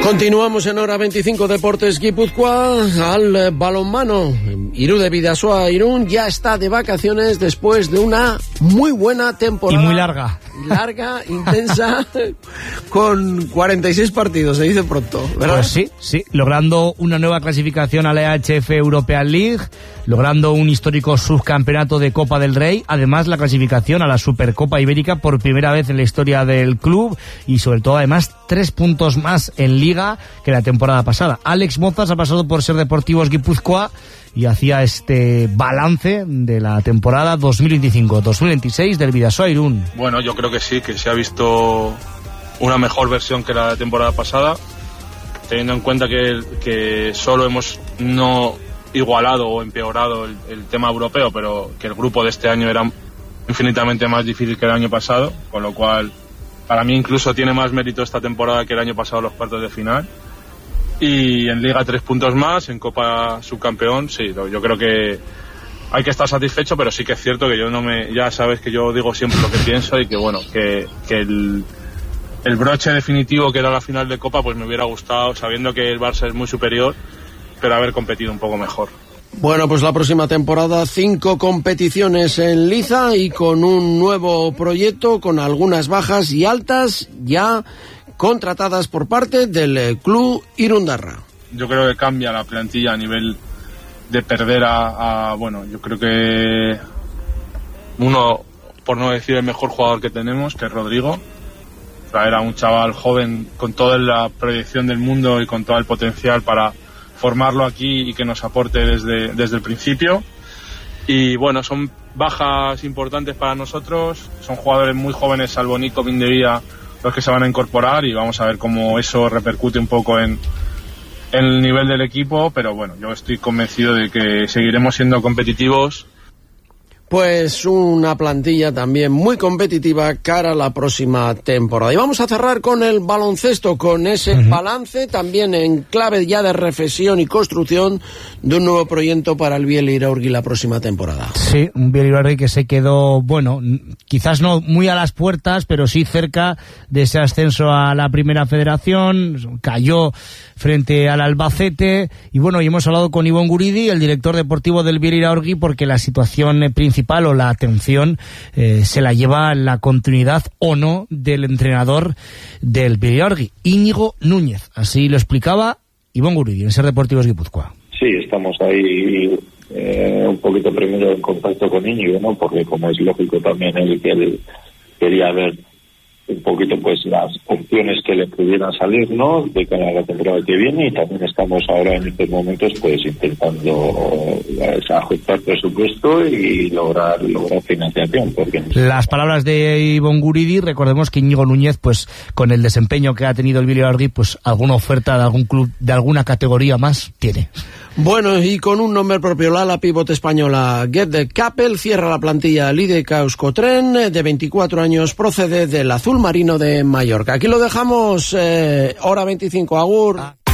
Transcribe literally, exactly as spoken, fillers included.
Continuamos en Hora veinticinco Deportes Guipúzcoa. Al balonmano, Irún de Bidasoa Irún ya está de vacaciones después de una muy buena temporada. Y muy larga. Larga, intensa, con cuarenta y seis partidos, se dice pronto, ¿verdad? Pues sí, sí, logrando una nueva clasificación a la E H F European League, logrando un histórico subcampeonato de Copa del Rey, además la clasificación a la Supercopa Ibérica por primera vez en la historia del club y sobre todo además tres puntos más en Liga que la temporada pasada. Alex Mozas ha pasado por Ser Deportivos Guipúzcoa y hacía este balance de la temporada dos mil veinticinco dos mil veintiséis del Bidasoa Irún. Bueno, yo creo que sí, que se ha visto una mejor versión que la temporada pasada, teniendo en cuenta que, que solo hemos no igualado o empeorado el, el tema europeo, pero que el grupo de este año era infinitamente más difícil que el año pasado, con lo cual para mí incluso tiene más mérito esta temporada que el año pasado los cuartos de final. Y en Liga tres puntos más, en Copa subcampeón, sí, yo creo que hay que estar satisfecho, pero sí que es cierto que yo no me, ya sabes que yo digo siempre lo que pienso y que bueno, que, que el, el broche definitivo que era la final de Copa pues me hubiera gustado, sabiendo que el Barça es muy superior, pero haber competido un poco mejor. Bueno, pues la próxima temporada cinco competiciones en liza y con un nuevo proyecto, con algunas bajas y altas ya contratadas por parte del club Irundarra. Yo creo que cambia la plantilla a nivel de perder a, a bueno, yo creo que uno, por no decir el mejor jugador que tenemos, que es Rodrigo, traer a un chaval joven con toda la proyección del mundo y con todo el potencial para formarlo aquí y que nos aporte desde, desde el principio. Y bueno, son bajas importantes para nosotros, son jugadores muy jóvenes, salvo Nico Mindería, los que se van a incorporar, y vamos a ver cómo eso repercute un poco en, en el nivel del equipo, pero bueno, yo estoy convencido de que seguiremos siendo competitivos. Pues una plantilla también muy competitiva cara a la próxima temporada. Y vamos a cerrar con el baloncesto, con ese uh-huh. balance también en clave ya de reflexión y construcción de un nuevo proyecto para el Biel Iraurgi la próxima temporada. Sí, un Biel Iraurgi que se quedó, bueno, quizás no muy a las puertas, pero sí cerca de ese ascenso a la Primera Federación, cayó frente al Albacete, y bueno, y hemos hablado con Ibon Guridi, el director deportivo del Biel Iraurgi, porque la situación principal o la atención eh, se la lleva la continuidad o no del entrenador del Biel Iraurgi, Íñigo Núñez. Así lo explicaba Ibon Guridi en Ser Deportivos Guipúzcoa. Sí, estamos ahí eh, un poquito primero en contacto con Íñigo, ¿no? Porque como es lógico también él que él quería ver un poquito pues las opciones que le pudieran salir, ¿no?, de cara a la temporada que viene, y también estamos ahora en estos momentos pues intentando eh, ajustar presupuesto y lograr lograr financiación. Porque las palabras de Ibon Guridi, recordemos que Íñigo Núñez, pues con el desempeño que ha tenido el Biel Iraurgi, pues alguna oferta de algún club de alguna categoría más tiene. Bueno, y con un nombre propio, la pivote española Get Capel cierra la plantilla Lideca Euskotren, de veinticuatro años, procede del azul marino de Mallorca. Aquí lo dejamos, eh, hora veinticinco, agur. Ah.